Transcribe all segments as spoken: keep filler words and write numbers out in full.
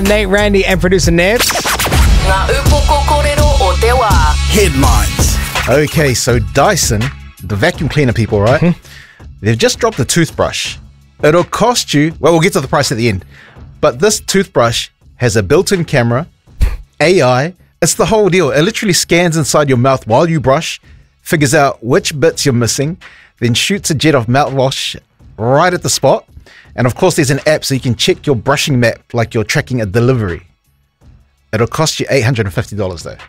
Nate, Randy, and producer Neb. Headlines. Okay, so Dyson, the vacuum cleaner people, right? Mm-hmm. They've just dropped a toothbrush. It'll cost you, well, we'll get to the price at the end, but this toothbrush has a built-in camera, A I, it's the whole deal. It literally scans inside your mouth while you brush, figures out which bits you're missing, then shoots a jet of mouthwash right at the spot. And of course, there's an app so you can check your brushing map like you're tracking a delivery. It'll cost you eight hundred fifty dollars though.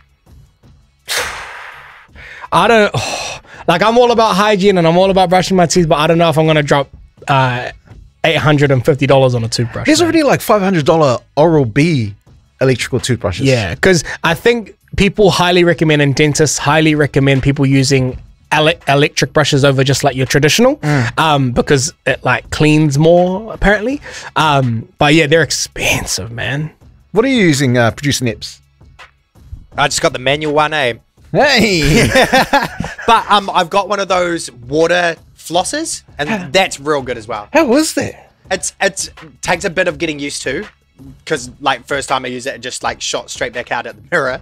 I don't, oh, like I'm all about hygiene and I'm all about brushing my teeth, but I don't know if I'm going to drop uh, eight hundred fifty dollars on a toothbrush. There's man. already like five hundred dollars Oral-B electrical toothbrushes. Yeah, because I think people highly recommend, and dentists highly recommend people using ele electric brushes over just like your traditional, mm. um, because it like cleans more apparently. Um, but yeah, they're expensive, man. What are you using, uh, producer Nips? I just got the manual one, eh? Hey! But um, I've got one of those water flossers, and that's real good as well. How is that? It's it's it takes a bit of getting used to, because like first time I used it, it just like shot straight back out at the mirror.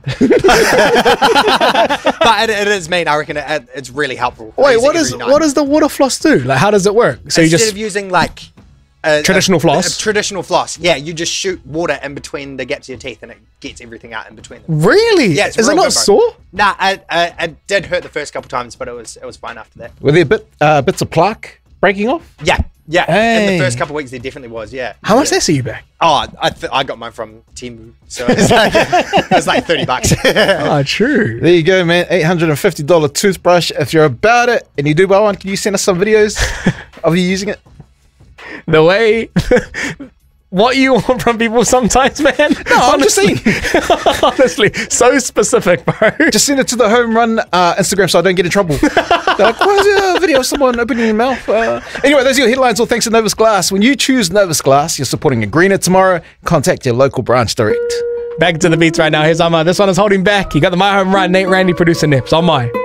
But it, it is mean. I reckon it, it's really helpful. Wait, what is what does the water floss do? Like, how does it work? So Instead you just of using like a, traditional a, floss, a traditional floss, yeah, you just shoot water in between the gaps of your teeth, and it gets everything out in between them. Really? Yeah, it's is it real not good, bro. sore? Nah, I, I, it did hurt the first couple times, but it was it was fine after that. Were there bit, uh, bits of plaque breaking off? Yeah, yeah. Hey. In the first couple of weeks, there definitely was. Yeah. How much yeah. that set you back? Oh, I th I got mine from Temu, so it's like it's like thirty bucks. Oh, true. There you go, man. eight hundred fifty dollars toothbrush. If you're about it and you do buy one, can you send us some videos of you using it? The way what you want from people sometimes, man. No, I'm just saying. Honestly, so specific, bro. Just send it to the Home Run uh, Instagram so I don't get in trouble. They're like, why is there a video of someone opening your mouth? Uh... Anyway, those are your headlines. All thanks to Novus Glass. When you choose Novus Glass, you're supporting a greener tomorrow. Contact your local branch direct. Back to the beats right now. Here's Amma. This one is Holding Back. You got the My Home Run, Nate, Randy, producer Nips. On my.